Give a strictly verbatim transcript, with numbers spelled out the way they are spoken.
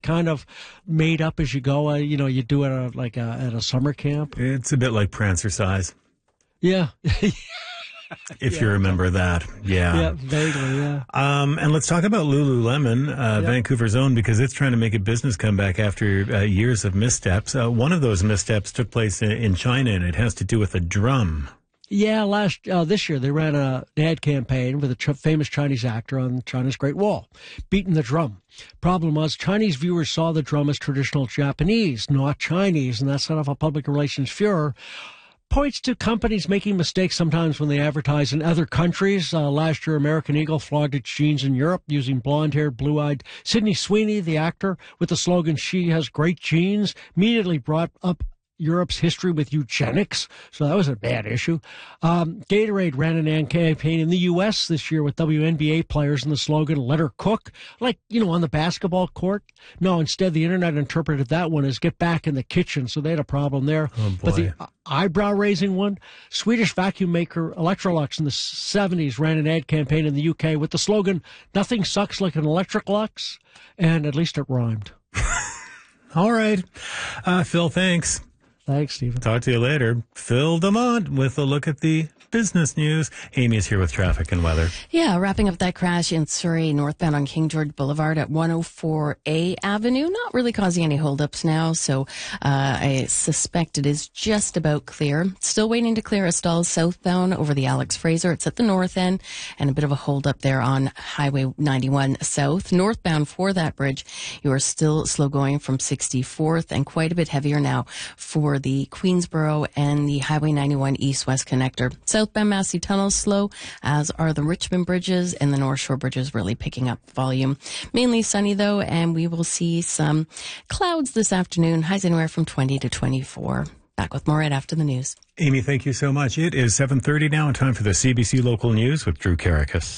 kind of made up as you go? Uh, you know, you do it at a, like a, at a summer camp. It's a bit like Prancercise. Yeah. If yeah, you remember that. Yeah. Yeah, vaguely, yeah. Um, and let's talk about Lululemon, uh, Yep. Vancouver's own, because it's trying to make a business comeback after uh, years of missteps. Uh, one of those missteps took place in, in China, and it has to do with a drum. Yeah, last uh, this year they ran a, an ad campaign with a ch- famous Chinese actor on China's Great Wall, beating the drum. Problem was, Chinese viewers saw the drum as traditional Japanese, not Chinese, and that set off a public relations furor. Points to companies making mistakes sometimes when they advertise in other countries. Uh, last year, American Eagle flogged its jeans in Europe using blonde-haired, blue-eyed Sydney Sweeney, the actor, with the slogan, "She has great genes," immediately brought up Europe's history with eugenics, so that was a bad issue. Um, Gatorade ran an ad campaign in the U S this year with W N B A players and the slogan, "Let her cook," like, you know, on the basketball court. No, instead the internet interpreted that one as "Get back in the kitchen," so they had a problem there. Oh, boy. But the uh, eyebrow-raising one, Swedish vacuum maker Electrolux in the seventies ran an ad campaign in the U K with the slogan, "Nothing sucks like an electric lux," and at least it rhymed. All right. Uh, Phil, thanks. Thanks, Stephen. Talk to you later. Phil Demont with a look at the business news. Amy is here with traffic and weather. Yeah, wrapping up that crash in Surrey, northbound on King George Boulevard at one oh four A Avenue. Not really causing any holdups now, so uh, I suspect it is just about clear. Still waiting to clear a stall southbound over the Alex Fraser. It's at the north end, and a bit of a holdup there on Highway ninety-one South. Northbound for that bridge, you are still slow going from sixty-fourth, and quite a bit heavier now for the Queensboro and the Highway ninety-one east-west connector. Southbound Massey Tunnel slow, as are the Richmond bridges, and the North Shore bridges really picking up volume. Mainly sunny though, and we will see some clouds this afternoon. Highs anywhere from twenty to twenty-four. Back with more right after the news. Amy, thank you so much. It is seven thirty now, and time for the C B C Local News with Drew Karakas.